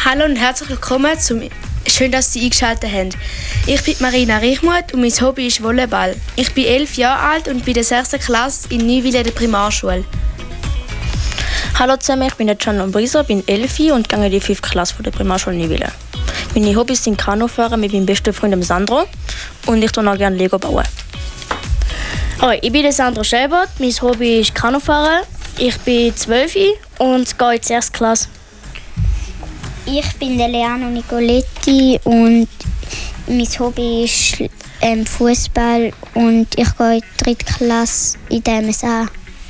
Hallo und herzlich willkommen Schön, dass Sie eingeschaltet haben. Ich bin Marina Reichmuth und mein Hobby ist Volleyball. Ich bin 11 Jahre alt und bin in der 6. Klasse in Neuwil in der Primarschule. Hallo zusammen, ich bin der Can Lombrisa, bin 11 und gehe in die 5. Klasse von der Primarschule Neuwil. Meine Hobbys sind Kanufahren mit meinem besten Freund Sandro und ich tue auch gerne Lego bauen. Hallo, ich bin der Sandro Schelbert, mein Hobby ist Kanufahren. Ich bin 12 und gehe in die 6. Klasse. Ich bin der Leano Nicoletti und mein Hobby ist Fußball und ich gehe in die 3. Klasse in der MSA.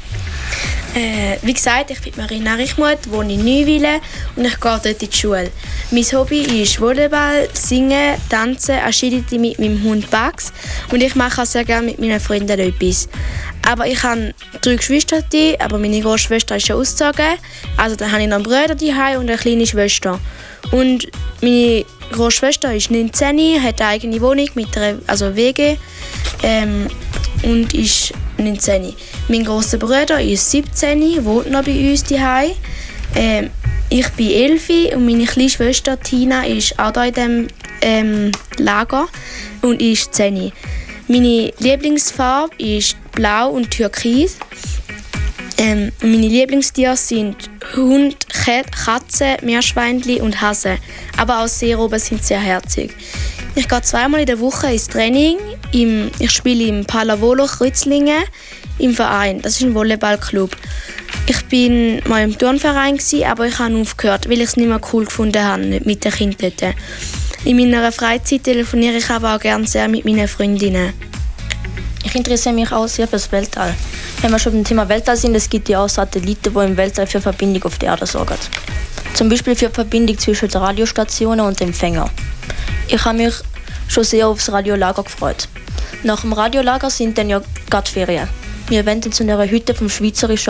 Wie gesagt, ich bin Marina Reichmuth, wohne in Neuwil und ich gehe dort in die Schule. Mein Hobby ist Volleyball, Singen, Tanzen, Agility mit meinem Hund Bugs und ich mache auch sehr gerne mit meinen Freunden etwas. Aber ich habe 3 Geschwister, aber meine Großschwester ist schon ausgezogen. Also dann habe ich noch einen Bruder daheim und eine kleine Schwester. Und meine Großschwester ist 19, hat eine eigene Wohnung mit einer WG und ist 19. Mein grosser Bruder ist 17, wohnt noch bei uns daheim. Ich bin 11 und meine kleine Schwester Tina ist auch hier in diesem Lager und ist 10. Meine Lieblingsfarbe ist blau und türkis. Meine Lieblingstiere sind Hund, Katze, Meerschweinchen und Hasen. Aber auch Seeroben sind sehr herzig. Ich gehe 2-mal in der Woche ins Training. Ich spiele im Pallavolo Kreuzlingen im Verein. Das ist ein Volleyballclub. Ich bin mal im Turnverein, aber ich habe aufgehört, weil ich es nicht mehr cool gefunden habe mit den Kindern dort. In meiner Freizeit telefoniere ich aber auch gerne sehr mit meinen Freundinnen. Ich interessiere mich auch sehr für das Weltall. Wenn wir schon beim Thema Weltall sind, es gibt ja auch Satelliten, die im Weltall für Verbindung auf der Erde sorgen. Zum Beispiel für die Verbindung zwischen den Radiostationen und den Empfängern. Ich habe mich schon sehr auf das Radiolager gefreut. Nach dem Radiolager sind dann ja gerade Ferien. Wir wenden zu einer Hütte vom Schweizerischen